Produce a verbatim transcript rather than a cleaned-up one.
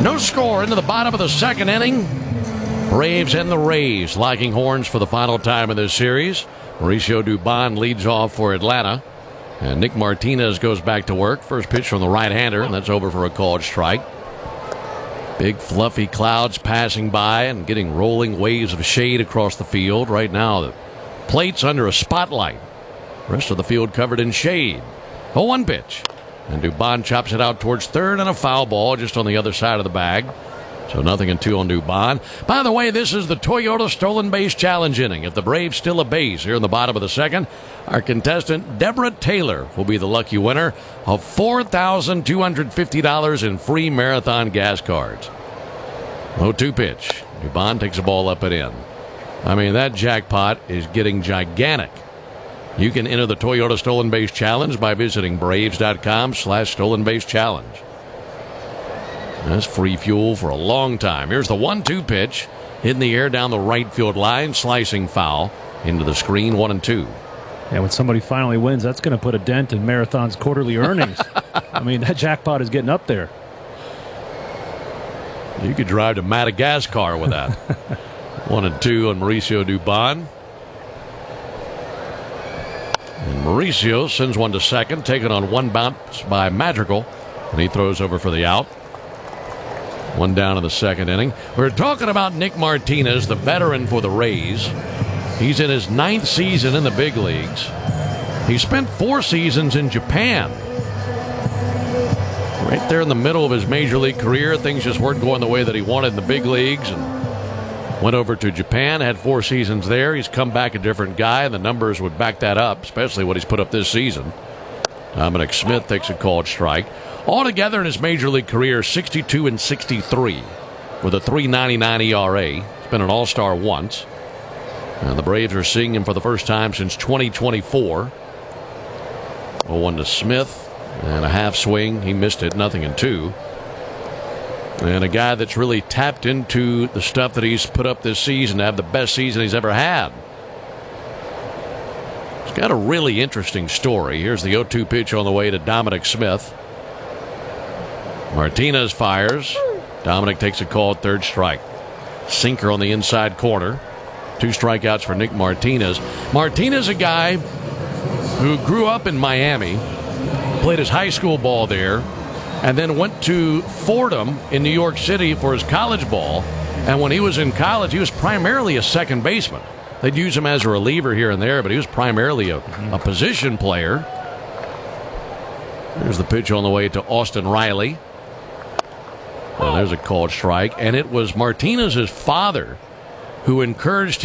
No score into the bottom of the second inning. Braves and the Rays locking horns for the final time in this series. Mauricio Dubon leads off for Atlanta. And Nick Martinez goes back to work. First pitch from the right-hander, and that's over for a called strike. Big fluffy clouds passing by and getting rolling waves of shade across the field. Right now, the plate's under a spotlight. Rest of the field covered in shade. oh one pitch. And Dubon chops it out towards third, and a foul ball just on the other side of the bag. So nothing in two on Dubon. By the way, this is the Toyota Stolen Base Challenge inning. If the Braves steal a base here in the bottom of the second, our contestant Deborah Taylor will be the lucky winner of four thousand two hundred fifty dollars in free marathon gas cards. oh two pitch. Dubon takes the ball up and in. I mean, that jackpot is getting gigantic. You can enter the Toyota Stolen Base Challenge by visiting Braves.com slash Stolen Base Challenge. That's free fuel for a long time. Here's the one two pitch. Hit in the air down the right field line. Slicing foul into the screen. One and two. Yeah, when somebody finally wins, that's going to put a dent in Marathon's quarterly earnings. I mean, that jackpot is getting up there. You could drive to Madagascar with that. One and two on Mauricio Dubon. And Mauricio sends one to second, taken on one bounce by Madrigal, and he throws over for the out. One down in the second inning. We're talking about Nick Martinez, the veteran for the Rays. He's in his ninth season in the big leagues. He spent four seasons in Japan. Right there in the middle of his major league career, things just weren't going the way that he wanted in the big leagues, and went over to Japan, had four seasons there. He's come back a different guy, and the numbers would back that up, especially what he's put up this season. Dominic Smith takes a called strike. Altogether in his major league career, sixty-two and sixty-three with a three ninety-nine E R A. He's been an all-star once. And the Braves are seeing him for the first time since twenty twenty-four. oh one to Smith, and a half swing. He missed it, nothing in two. And a guy that's really tapped into the stuff that he's put up this season to have the best season he's ever had. He's got a really interesting story. Here's the oh two pitch on the way to Dominic Smith. Martinez fires. Dominic takes a call at third strike. Sinker on the inside corner. Two strikeouts for Nick Martinez. Martinez, a guy who grew up in Miami, played his high school ball there, and then went to Fordham in New York City for his college ball. And when he was in college, he was primarily a second baseman. They'd use him as a reliever here and there, but he was primarily a, a position player. There's the pitch on the way to Austin Riley. Well, there's a called strike, and it was Martinez's father who encouraged him